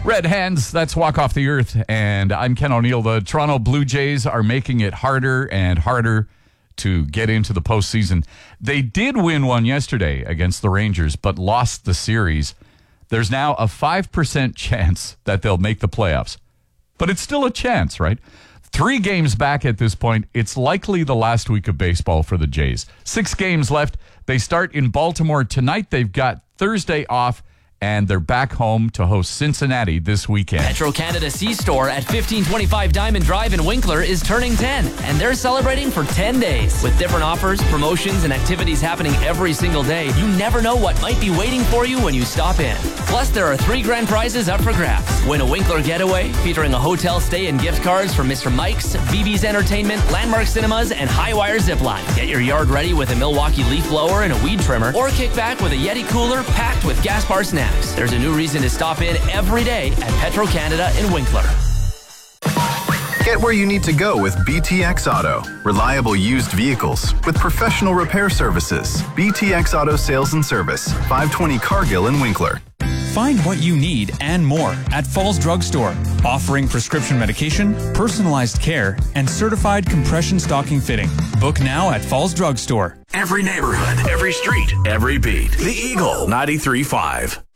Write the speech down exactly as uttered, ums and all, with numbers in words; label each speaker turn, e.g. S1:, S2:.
S1: Red Hands, that's Walk Off the Earth. And I'm Ken O'Neill. The Toronto Blue Jays are making it harder and harder to get into the postseason. They did win one yesterday against the Rangers, but lost the series. There's now a five percent chance that they'll make the playoffs. But it's still a chance, right? Three games back at this point. It's likely the last week of baseball for the Jays. Six games left. They start in Baltimore tonight. They've got Thursday off, and they're back home to host Cincinnati this weekend.
S2: Petro-Canada C-Store at fifteen twenty-five Diamond Drive in Winkler is turning ten, and they're celebrating for ten days. With different offers, promotions, and activities happening every single day, you never know what might be waiting for you when you stop in. Plus, there are three grand prizes up for grabs. Win a Winkler getaway featuring a hotel stay and gift cards from Mister Mike's, V B's Entertainment, Landmark Cinemas, and Highwire Zipline. Get your yard ready with a Milwaukee leaf blower and a weed trimmer, or kick back with a Yeti cooler packed with gas bar snacks. There's a new reason to stop in every day at Petro-Canada in Winkler.
S3: Get where you need to go with B T X Auto. Reliable used vehicles with professional repair services. B T X Auto Sales and Service, five twenty Cargill in Winkler.
S4: Find what you need and more at Falls Drug Store, offering prescription medication, personalized care, and certified compression stocking fitting. Book now at Falls Drug Store.
S5: Every neighborhood, every street, every beat. The Eagle ninety-three point five.